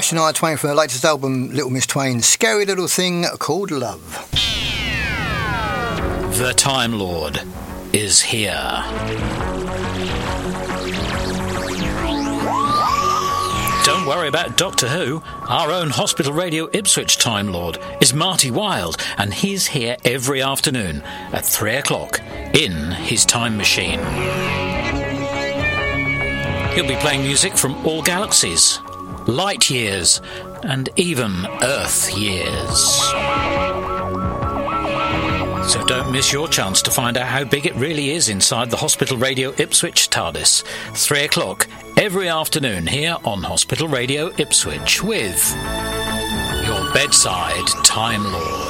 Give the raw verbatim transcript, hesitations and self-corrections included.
Shania Twain from her latest album, Little Miss Twain's scary little thing called Love. The Time Lord is here. Don't worry about Doctor Who. Our own Hospital Radio Ipswich Time Lord is Marty Wilde, and he's here every afternoon at three o'clock in his time machine. He'll be playing music from all galaxies, light years, and even Earth years. So don't miss your chance to find out how big it really is inside the Hospital Radio Ipswich TARDIS. Three o'clock every afternoon here on Hospital Radio Ipswich with your bedside Time Lord.